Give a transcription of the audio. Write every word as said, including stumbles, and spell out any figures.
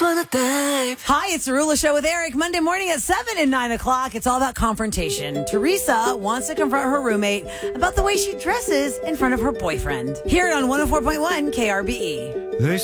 wanna dive. Hi, it's the Rula Show with Eric. Monday morning at seven and nine o'clock. It's all about confrontation. Teresa wants to confront her roommate about the way she dresses in front of her boyfriend. Hear it on one oh four point one K R B E. They